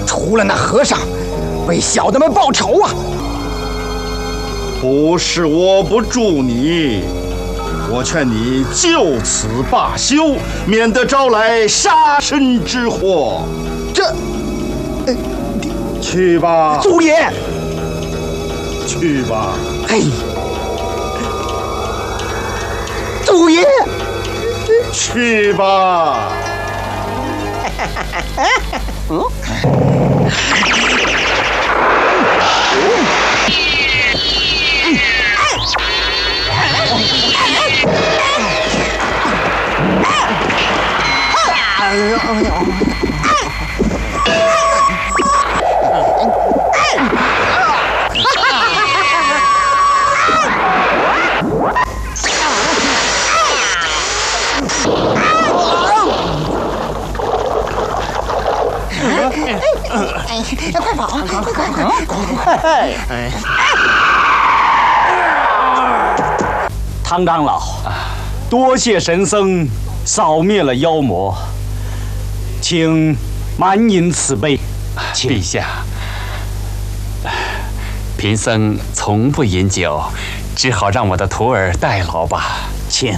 除了那和尚，为小的们报仇啊！ 不是我不助你，我劝你就此罢休，免得招来杀身之祸。去吧， 祖爷。 去吧。 嘿，祖爷。 去吧。 快跑！快！ 唐长老，多谢神僧扫灭了妖魔，请满饮此杯。 陛下，贫僧从不饮酒，只好让我的徒儿代劳吧。 请。